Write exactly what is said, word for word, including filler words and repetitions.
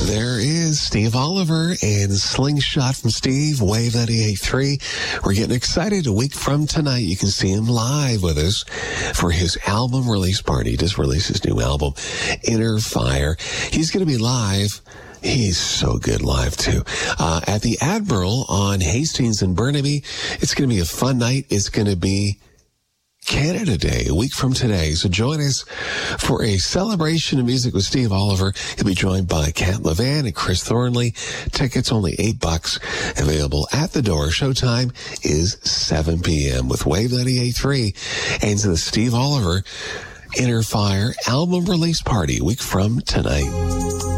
There is Steve Oliver and Slingshot from Steve, Wave ninety-eight point three. We're getting excited. A week from tonight, you can see him live with us for his album release party. He just released his new album, Inner Fire. He's going to be live. He's so good live, too. Uh, at the Admiral on Hastings and Burnaby. It's going to be a fun night. It's going to be Canada Day, a week from today. So join us for a celebration of music with Steve Oliver. He'll be joined by Kat Levan and Chris Thornley. Tickets only eight bucks. Available at the door. Showtime is seven p.m. with Wave ninety-eight point three and to the Steve Oliver Inner Fire album release party, a week from tonight.